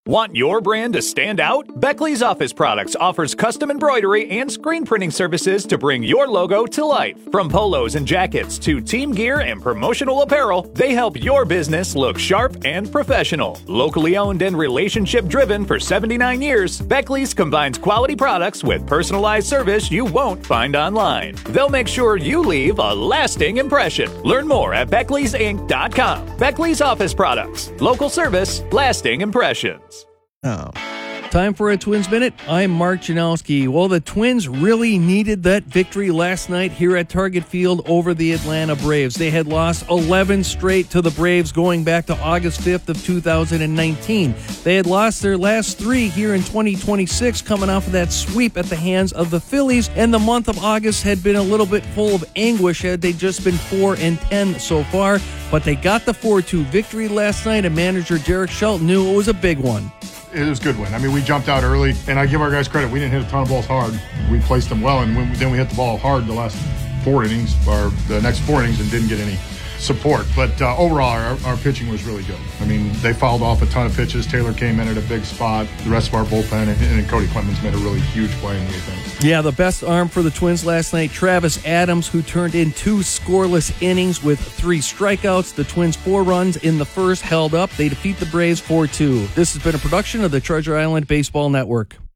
Want your brand to stand out? Beckley's Office Products offers custom embroidery and screen printing services to bring your logo to life. From polos and jackets to team gear and promotional apparel, they help your business look sharp and professional. Locally owned and relationship driven for 79 years, Beckley's combines quality products with personalized service you won't find online. They'll make sure you leave a lasting impression. Learn more at Beckley'sInc.com. Beckley's Office Products. Local service, lasting impressions. Oh. Time for a Twins Minute. I'm Mark Janowski. Well, the Twins really needed that victory last night here at Target Field over the Atlanta Braves. They had lost 11 straight to the Braves going back to August 5th of 2019. They had lost their last 3 here in 2026 coming off of that sweep at the hands of the Phillies, and the month of August had been a little bit full of anguish had they just been 4-10 so far, but they got the 4-2 victory last night, and manager Derek Shelton knew it was a big one. It was a good win. I mean, we jumped out early, and I give our guys credit. We didn't hit a ton of balls hard. We placed them well, and then we hit the ball hard the last 4 innings, or the next 4 innings, and didn't get any support. But overall, our pitching was really good. I mean, they fouled off a ton of pitches. Taylor came in at a big spot. The rest of our bullpen, and Cody Clemens made a really huge play in the 8th inning. Yeah, the best arm for the Twins last night, Travis Adams, who turned in 2 scoreless innings with 3 strikeouts. The Twins' 4 runs in the first held up. They defeat the Braves 4-2. This has been a production of the Treasure Island Baseball Network.